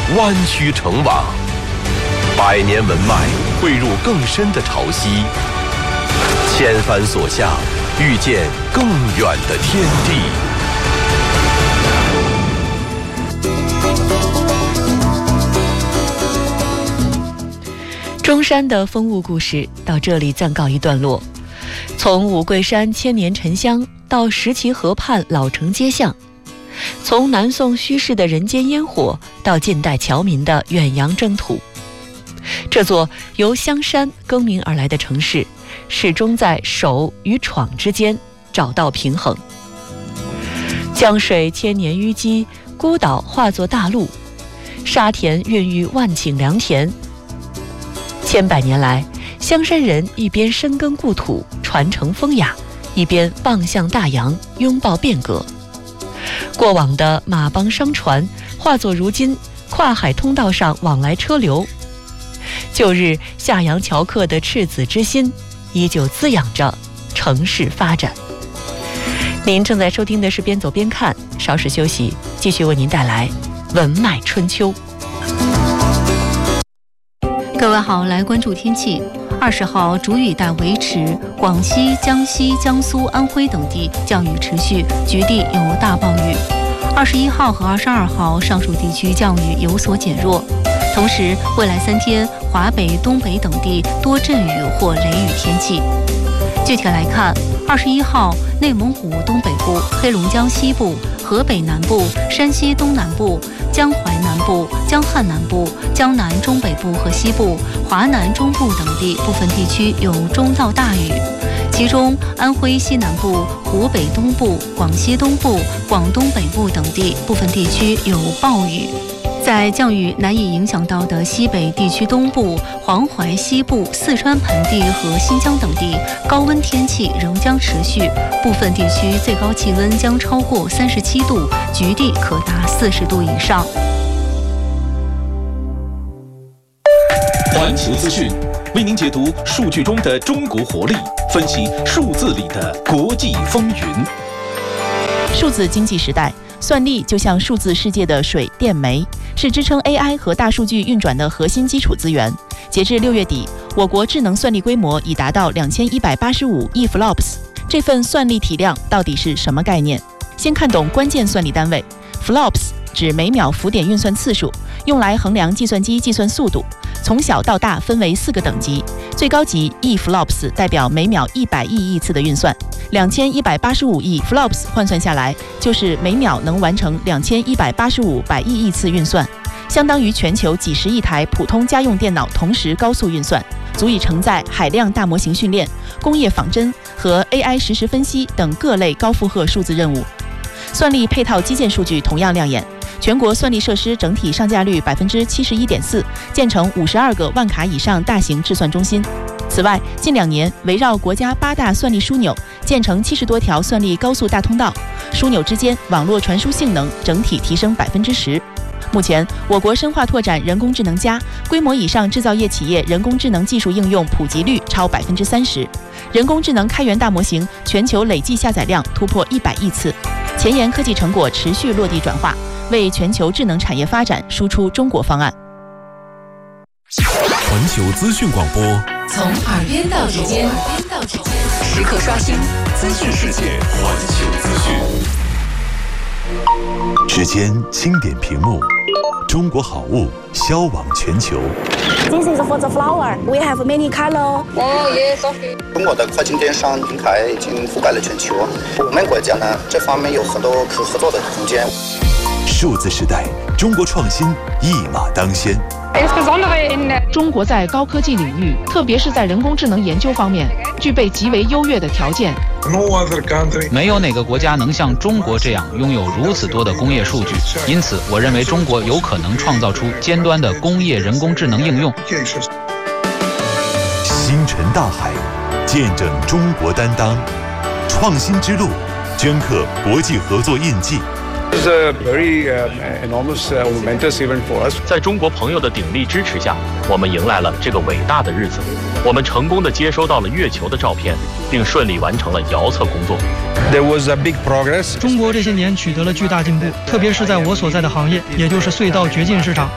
弯曲成网，百年文脉汇入更深的潮汐，千帆所向，遇见更远的天地。 中山的风物故事到这里暂告一段落。从五桂山千年沉香到石岐河畔老城街巷，从南宋虚市的人间烟火到近代侨民的远洋征途，这座由香山更名而来的城市，始终在守与闯之间找到平衡。江水千年淤积，孤岛化作大陆，沙田孕育万顷良田。千百年来，香山人一边深耕故土，传承风雅，一边望向大洋，拥抱变革。过往的马帮商船化作如今跨海通道上往来车流，旧日下洋樵客的赤子之心依旧滋养着城市发展。您正在收听的是边走边看，稍事休息，继续为您带来文脉春秋。 各位好，来关注天气。20号主雨带维持，广西、江西、江苏、安徽等地降雨持续，局地有大暴雨。21号和22号上述地区降雨有所减弱。同时，未来3天，华北、东北等地多阵雨或雷雨天气。具体来看，21号内蒙古东北部、黑龙江西部、河北南部、山西东南部、江淮南部、江汉南部、江南中北部和西部、华南中部等地部分地区有中到大雨，其中安徽西南部、湖北东部、广西东部、广东北部等地部分地区有暴雨。在降雨难以影响到的西北地区东部、黄淮西部、四川盆地和新疆等地，高温天气仍将持续，部分地区最高气温将超过37度，局地可达40度以上。 环球资讯为您解读数据中的中国活力，分析数字里的国际风云。 数字经济时代，算力就像数字世界的水电煤，是支撑 AI 和大数据运转的核心基础资源。截至6月底，我国智能算力规模已达到2185亿 flops。这份算力体量到底是什么概念？先看懂关键算力单位。flops 指每秒浮点运算次数，用来衡量计算机计算速度。从小到大分为4个等级，最高级 亿 flops 代表每秒100亿亿次的运算，2185亿 flops 换算下来就是每秒能完成2185百亿亿次运算，相当于全球几十亿台普通家用电脑同时高速运算，足以承载海量大模型训练、工业仿真和 AI 实时分析等各类高负荷数字任务。算力配套基建数据同样亮眼，全国算力设施整体上架率71.4%，建成52个万卡以上大型制算中心。此外，近2年围绕国家8大算力枢纽，建成70多条算力高速大通道，枢纽之间网络传输性能整体提升10%。目前，我国深化拓展人工智能+，规模以上制造业企业人工智能技术应用普及率超30%，人工智能开源大模型全球累计下载量突破100亿次，前沿科技成果持续落地转化，为全球智能产业发展输出中国方案。 环球资讯广播， 从耳边到指尖，时刻刷新资讯世界。 环球资讯。 指尖轻点屏幕，中国好物销往全球。 This is for the flower. We have many color. Yes. 中国的跨境电商平台已经覆盖了全球，我们国家呢这方面有很多可合作的空间。 数字时代，中国创新一马当先。 中国在高科技领域，特别是在人工智能研究方面，具备极为优越的条件。 没有哪个国家能像中国这样拥有如此多的工业数据，因此我认为中国有可能创造出尖端的工业人工智能应用。 星辰大海，见证中国担当，创新之路，镌刻国际合作印记。 It's a very enormous momentous event for us. 在中国朋友的鼎力支持下，我们迎来了这个伟大的日子。我们成功地接收到了月球的照片，并顺利完成了遥测工作。 There was a big progress. 中国这些年取得了巨大进步，特别是在我所在的行业，也就是隧道掘进市场。